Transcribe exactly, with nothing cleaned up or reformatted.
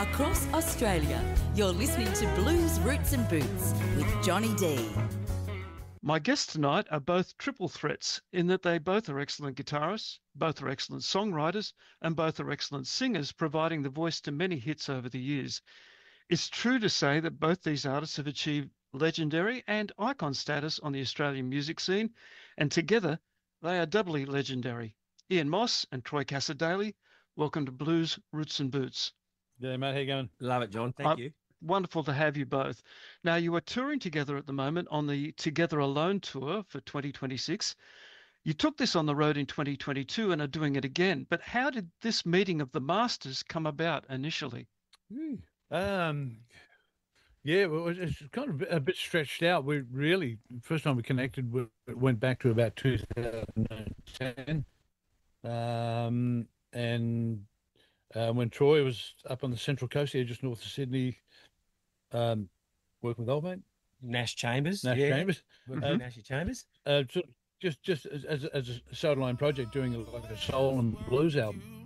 across Australia. You're listening to Blues Roots and Boots with Johnny D. My guests tonight are both triple threats in that they both are excellent guitarists, both are excellent songwriters, and both are excellent singers, providing the voice to many hits over the years. It's true to say that both these artists have achieved legendary and icon status on the Australian music scene, and together they are doubly legendary. Ian Moss and Troy Cassar-Daley, welcome to Blues Roots and Boots. Yeah, mate, how you going? Love it, John. Thank Uh, you. Wonderful to have you both. Now, you are touring together at the moment on the Together Alone tour for twenty twenty-six. You took this on the road in twenty twenty-two and are doing it again. But how did this meeting of the masters come about initially? Um, yeah, well, it's kind of a bit stretched out. We really, first time we connected, we went back to about two thousand ten. Um, and uh, when Troy was up on the Central Coast here, just north of Sydney, um, working with old mate Nash Chambers. Nash yeah. Chambers, Working um, with Nash Chambers. uh, so just just as, as as a sideline project, doing like a soul and blues album.